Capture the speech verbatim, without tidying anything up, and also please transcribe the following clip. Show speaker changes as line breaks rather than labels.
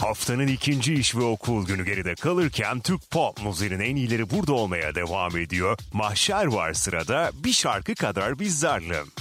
Haftanın ikinci iş ve okul günü geride kalırken Türk pop müziğinin en iyileri burada olmaya devam ediyor. Mahşer var sırada, bir şarkı kadar biz zarlım.